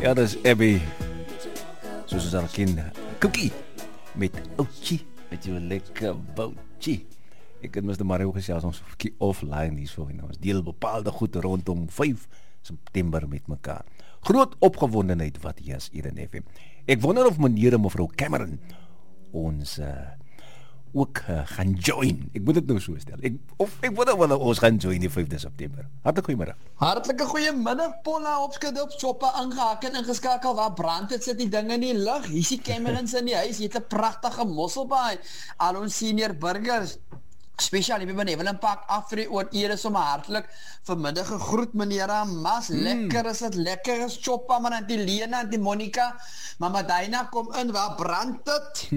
Ja, dat is Abby. Soos ons al ken. Cookie. Met Ouchie. Met jou lekker boutjie. Ek en Mr. Mario gesels ons offline hier so. Ons deel bepaalde goed rondom 5 September met mekaar. Groot opgewondenheid wat hier is hier in FM. Ek wonder of meneer en mevrou Cameron ons ook gaan join. Ek moet dit nou so stel. Ek wonder wel ons gaan join die 5de September. Hartlik goeiemiddag. Hartlike goeiemiddag, Paula, opskud op choppe aangehaak en ingeskakel. Waar brand dit, sit die ding in die lug. Hier is die Camerons in die huis. Jy het 'n pragtige Mosselbaai. Al ons senior burgers. Spesiaal hier by Benevolent Park Afri oor ere sommer hartlik vanmiddag gegroet meneer Mas. Lekker is dit, lekker is choppa man en die Lena en die Monica. Mama Daina kom in, waar brand dit?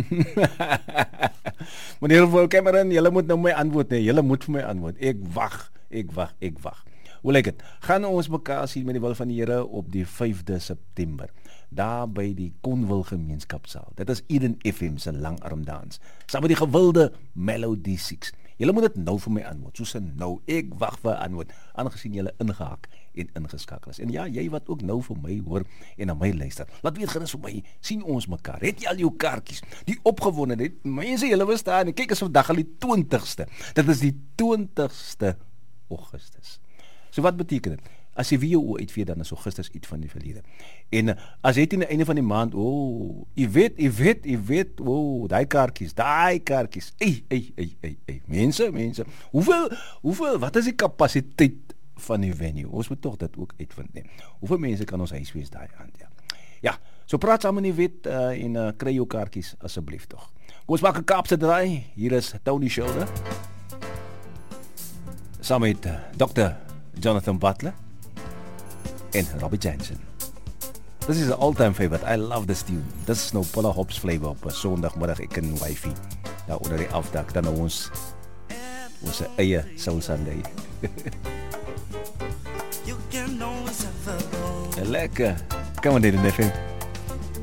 Meneer Cameron, julle moet nou my antwoord hê. Julle moet vir my antwoord. Ek wag. Hoe lyk dit? Gaan ons mekaar sien met die wil van die Here op die 5de September. Daar by die Conville Gemeenskapsaal. Dit is Eden FM se langarmdans. Saam met die gewilde Melody 6. Julle moet dit nou vir my antwoord. Soos nou, ek wag vir 'n antwoord, aangesien julle ingehaak en ingeskakel is. En ja, jy wat ook nou vir my hoor en na my luister. Laat weet gerus vir my, sien ons mekaar. Het jy al jou kaartjies? Die opgewondenheid. Mense, julle was daar en kyk, is vandag al die 20ste. Dit is die 20ste Augustus. So wat beteken dit? As jy weer jou oë uitvee, dan is Augustus iets van die verlede. En as jy teen die einde van die maand, jy weet, daai kaartjies. Mense, hoeveel, wat is die kapasiteit van die venue? Ons moet tog dit ook uitvind, nee. Hoeveel mense kan ons huiswees daai aand, ja. Ja, so praat saam in die wet en kry jou kaartjies asseblief tog. Kom ons maak 'n Kaapse draai. Hier is Tony Shoulder. Saam met Dr. Jonathan Butler en Robbie Jensen. This is an all-time favorite. I love this tune. This is no Paula Hobbs flavor op 'n Sondagmiddag ek en wifey. Daar onder die afdak dan ons eie Soul Sunday. Lekker. Kom aan dit in FM.